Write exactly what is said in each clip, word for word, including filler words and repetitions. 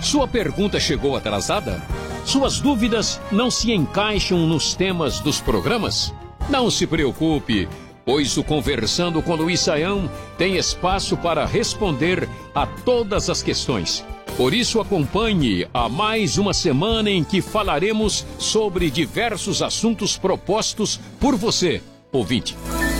Sua pergunta chegou atrasada? Suas dúvidas não se encaixam nos temas dos programas? Não se preocupe, pois o Conversando com Luiz Saião tem espaço para responder a todas as questões. Por isso, acompanhe a mais uma semana em que falaremos sobre diversos assuntos propostos por você, ouvinte.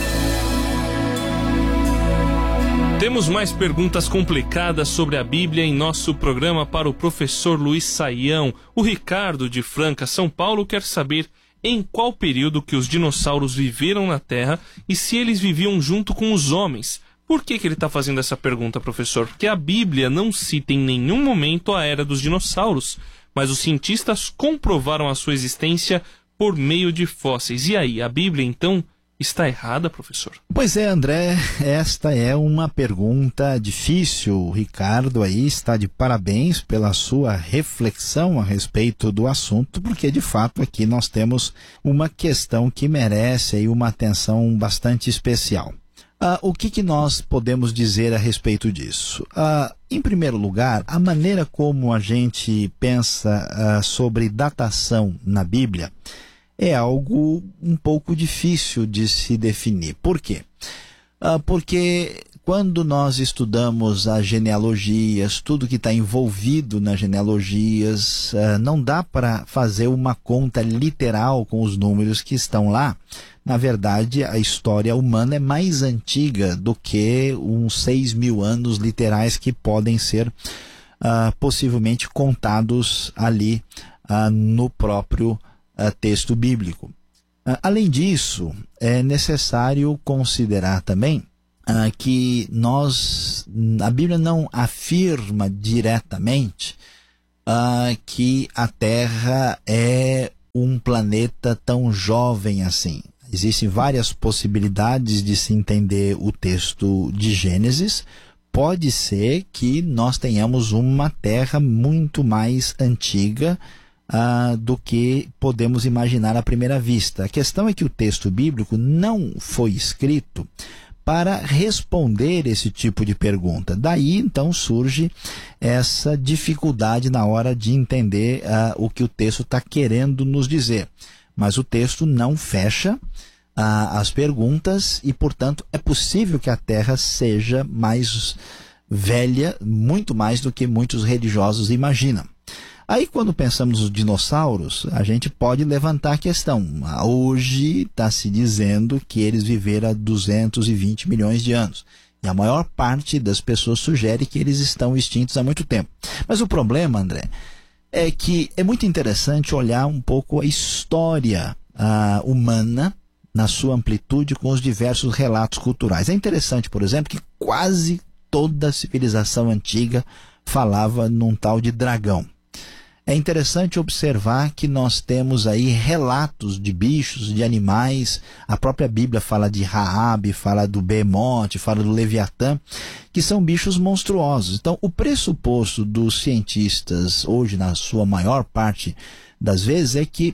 Temos mais perguntas complicadas sobre a Bíblia em nosso programa para o professor Luiz Saião. O Ricardo, de Franca, São Paulo, quer saber em qual período que os dinossauros viveram na Terra e se eles viviam junto com os homens. Por que que ele está fazendo essa pergunta, professor? Porque a Bíblia não cita em nenhum momento a era dos dinossauros, mas os cientistas comprovaram a sua existência por meio de fósseis. E aí, a Bíblia, então, está errada, professor? Pois é, André, esta é uma pergunta difícil. O Ricardo aí está de parabéns pela sua reflexão a respeito do assunto, porque de fato aqui nós temos uma questão que merece aí uma atenção bastante especial. Ah, o que que nós podemos dizer a respeito disso? Ah, em primeiro lugar, a maneira como a gente pensa ah, sobre datação na Bíblia é algo um pouco difícil de se definir. Por quê? Ah, porque quando nós estudamos as genealogias, tudo que está envolvido nas genealogias, ah, não dá para fazer uma conta literal com os números que estão lá. Na verdade, a história humana é mais antiga do que uns seis mil anos literais que podem ser ah, possivelmente contados ali ah, no próprio Uh, texto bíblico. Uh, além disso, é necessário considerar também uh, que nós, a Bíblia não afirma diretamente uh, que a Terra é um planeta tão jovem assim. Existem várias possibilidades de se entender o texto de Gênesis. Pode ser que nós tenhamos uma Terra muito mais antiga Ah, do que podemos imaginar à primeira vista. A questão é que o texto bíblico não foi escrito para responder esse tipo de pergunta. Daí, então, surge essa dificuldade na hora de entender ah, o que o texto está querendo nos dizer. Mas o texto não fecha ah, as perguntas e, portanto, é possível que a Terra seja mais velha, muito mais do que muitos religiosos imaginam. Aí, quando pensamos nos dinossauros, a gente pode levantar a questão. Hoje está se dizendo que eles viveram há duzentos e vinte milhões de anos. E a maior parte das pessoas sugere que eles estão extintos há muito tempo. Mas o problema, André, é que é muito interessante olhar um pouco a história uh, humana na sua amplitude com os diversos relatos culturais. É interessante, por exemplo, que quase toda a civilização antiga falava num tal de dragão. É interessante observar que nós temos aí relatos de bichos, de animais. A própria Bíblia fala de Raabe, fala do Behemoth, fala do Leviatã, que são bichos monstruosos. Então, o pressuposto dos cientistas, hoje, na sua maior parte das vezes, é que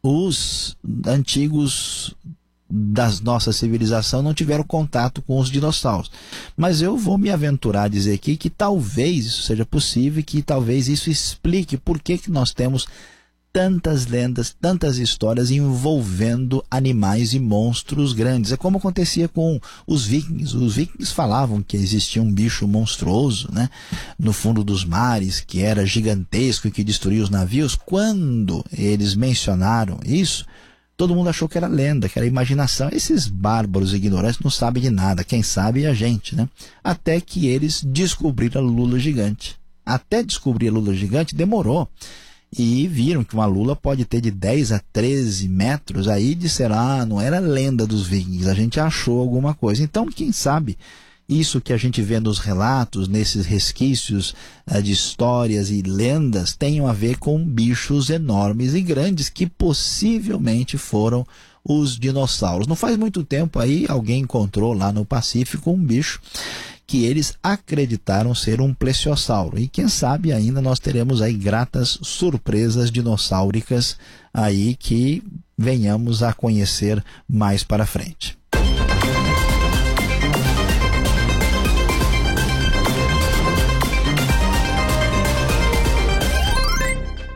os antigos da nossa civilização não tiveram contato com os dinossauros. Mas eu vou me aventurar a dizer aqui que talvez isso seja possível e que talvez isso explique por que que nós temos tantas lendas, tantas histórias envolvendo animais e monstros grandes. É como acontecia com os vikings. Os vikings falavam que existia um bicho monstruoso, né, no fundo dos mares, que era gigantesco e que destruía os navios. Quando eles mencionaram isso, todo mundo achou que era lenda, que era imaginação. Esses bárbaros ignorantes não sabem de nada. Quem sabe é a gente, né? Até que eles descobriram a lula gigante. Até descobrir a lula gigante demorou. E viram que uma lula pode ter de dez a treze metros. Aí disseram, ah, não era lenda dos vikings, a gente achou alguma coisa. Então, quem sabe isso que a gente vê nos relatos, nesses resquícios uh, de histórias e lendas, tenham a ver com bichos enormes e grandes que possivelmente foram os dinossauros. Não faz muito tempo aí alguém encontrou lá no Pacífico um bicho que eles acreditaram ser um plesiosauro. E quem sabe ainda nós teremos aí gratas surpresas dinossáuricas aí que venhamos a conhecer mais para frente.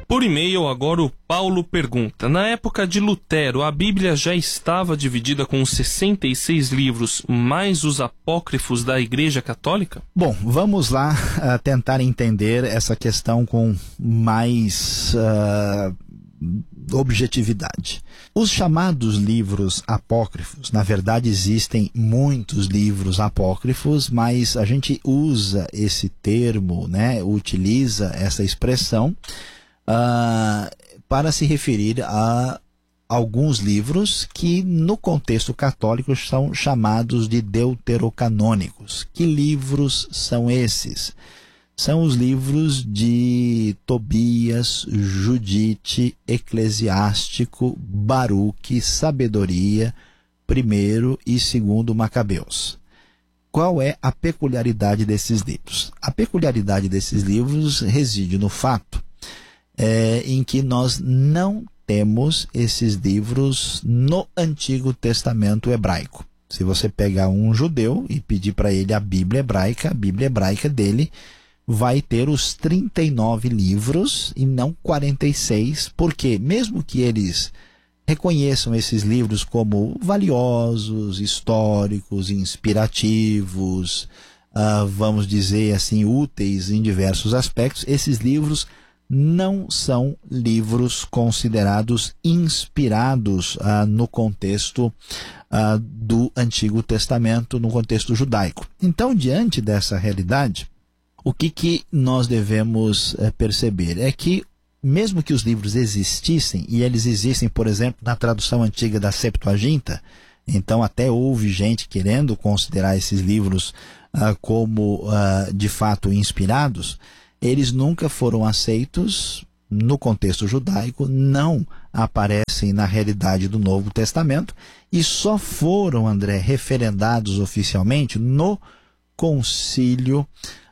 Por e-mail, agora o Paulo pergunta: na época de Lutero, a Bíblia já estava dividida com os sessenta e seis livros, mais os apócrifos da Igreja Católica? Bom, vamos lá uh, tentar entender essa questão com mais uh, objetividade. Os chamados livros apócrifos, na verdade existem muitos livros apócrifos, mas a gente usa esse termo, né, utiliza essa expressão Uh, para se referir a alguns livros que no contexto católico são chamados de deuterocanônicos. Que livros são esses? São os livros de Tobias, Judite, Eclesiástico, Baruque, Sabedoria, primeiro e segundo Macabeus. Qual é a peculiaridade desses livros? A peculiaridade desses livros reside no fato É, em que nós não temos esses livros no Antigo Testamento hebraico. Se você pegar um judeu e pedir para ele a Bíblia hebraica, a Bíblia hebraica dele vai ter os trinta e nove livros e não quarenta e seis, porque mesmo que eles reconheçam esses livros como valiosos, históricos, inspirativos, uh, vamos dizer assim, úteis em diversos aspectos, esses livros não são livros considerados inspirados ah, no contexto ah, do Antigo Testamento, no contexto judaico. Então, diante dessa realidade, o que, que nós devemos eh, perceber? É que, mesmo que os livros existissem, e eles existem, por exemplo, na tradução antiga da Septuaginta, então até houve gente querendo considerar esses livros ah, como, ah, de fato, inspirados, eles nunca foram aceitos no contexto judaico, não aparecem na realidade do Novo Testamento e só foram, André, referendados oficialmente no Concílio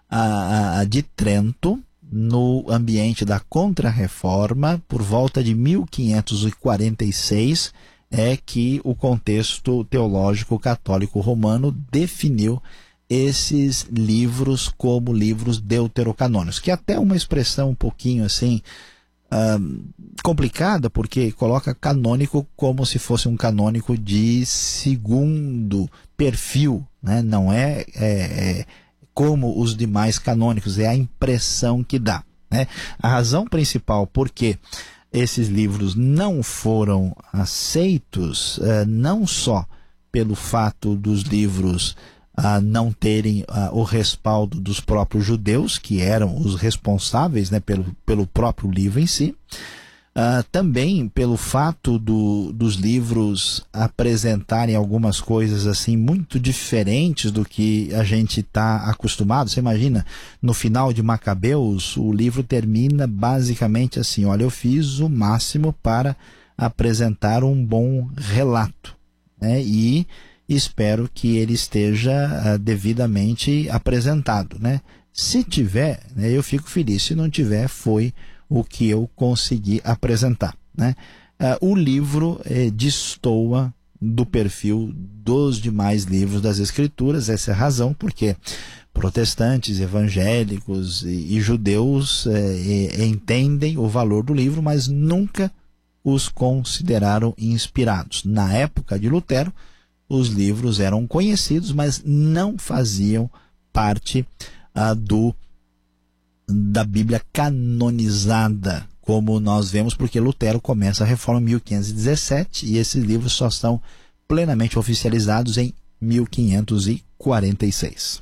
ah, de Trento, no ambiente da Contra-Reforma, por volta de mil quinhentos e quarenta e seis, é que o contexto teológico católico romano definiu esses livros como livros deuterocanônicos, que é até uma expressão um pouquinho assim uh, complicada, porque coloca canônico como se fosse um canônico de segundo perfil, né? Não é, é, é como os demais canônicos, é a impressão que dá, né? A razão principal por que esses livros não foram aceitos, uh, não só pelo fato dos livros a não terem uh, o respaldo dos próprios judeus, que eram os responsáveis, né, pelo, pelo próprio livro em si, uh, também pelo fato do, dos livros apresentarem algumas coisas assim muito diferentes do que a gente está acostumado. Você imagina, no final de Macabeus, o livro termina basicamente assim: olha, eu fiz o máximo para apresentar um bom relato, né, e espero que ele esteja uh, devidamente apresentado, né? Se tiver, né, eu fico feliz. Se não tiver, foi o que eu consegui apresentar, né? Uh, o livro eh, destoa do perfil dos demais livros das Escrituras. Essa é a razão porque protestantes, evangélicos e, e judeus eh, eh, entendem o valor do livro, mas nunca os consideraram inspirados. Na época de Lutero, os livros eram conhecidos, mas não faziam parte ah, do, da Bíblia canonizada, como nós vemos, porque Lutero começa a reforma em mil quinhentos e dezessete e esses livros só são plenamente oficializados em mil quinhentos e quarenta e seis.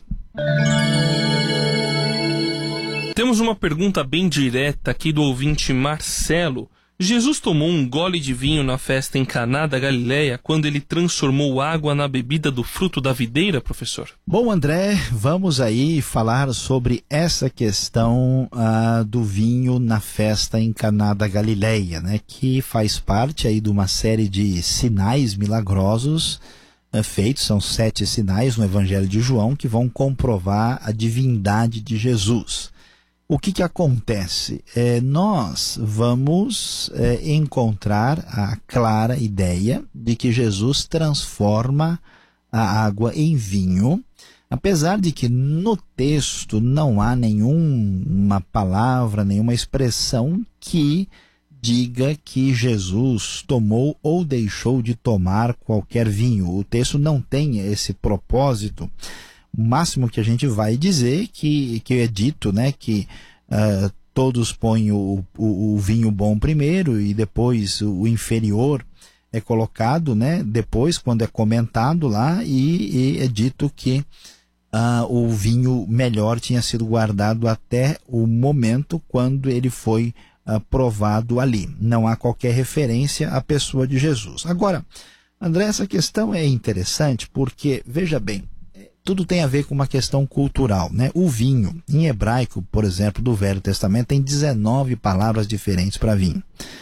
Temos uma pergunta bem direta aqui do ouvinte Marcelo. Jesus tomou um gole de vinho na festa em Caná da Galileia quando ele transformou água na bebida do fruto da videira, professor? Bom, André, vamos aí falar sobre essa questão uh, do vinho na festa em Caná da Galileia, né, que faz parte aí de uma série de sinais milagrosos uh, feitos, são sete sinais no Evangelho de João que vão comprovar a divindade de Jesus. O que que acontece? É, nós vamos é, encontrar a clara ideia de que Jesus transforma a água em vinho Apesar de que no texto não há nenhuma palavra, nenhuma expressão que diga que Jesus tomou ou deixou de tomar qualquer vinho. O texto não tem esse propósito. O máximo que a gente vai dizer que, que é dito, né, que uh, todos põem o, o, o vinho bom primeiro e depois o, o inferior é colocado, né, depois, quando é comentado lá, e, e é dito que uh, o vinho melhor tinha sido guardado até o momento quando ele foi uh, provado ali. Não há qualquer referência à pessoa de Jesus. Agora, André, essa questão é interessante porque, veja bem, tudo tem a ver com uma questão cultural, né? O vinho, em hebraico, por exemplo, do Velho Testamento, tem dezenove palavras diferentes para vinho.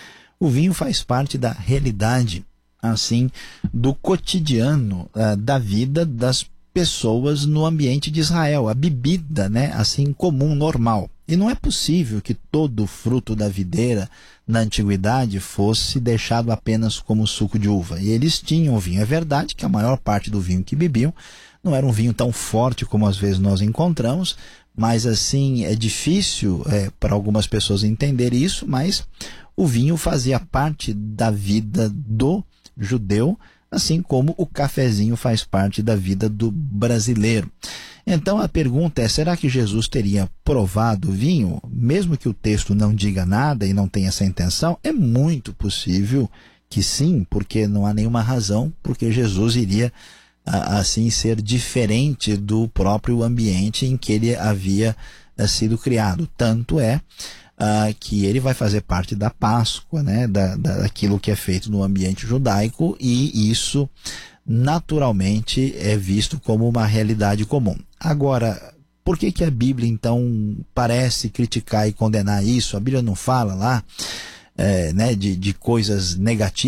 O vinho faz parte da realidade, assim, do cotidiano uh, da vida das pessoas no ambiente de Israel. A bebida, né, assim, comum, normal. E não é possível que todo o fruto da videira na antiguidade fosse deixado apenas como suco de uva. E eles tinham vinho. É verdade que a maior parte do vinho que bebiam não era um vinho tão forte como às vezes nós encontramos, mas assim, é difícil é, para algumas pessoas entender isso, mas o vinho fazia parte da vida do judeu, assim como o cafezinho faz parte da vida do brasileiro. Então a pergunta é, será que Jesus teria provado o vinho? Mesmo que o texto não diga nada e não tenha essa intenção, é muito possível que sim, porque não há nenhuma razão porque Jesus iria assim ser diferente do próprio ambiente em que ele havia uh, sido criado. Tanto é uh, que ele vai fazer parte da Páscoa, né, da, da, daquilo que é feito no ambiente judaico, e isso naturalmente é visto como uma realidade comum. Agora, por que que a Bíblia então parece criticar e condenar isso? A Bíblia não fala lá é, né, de, de coisas negativas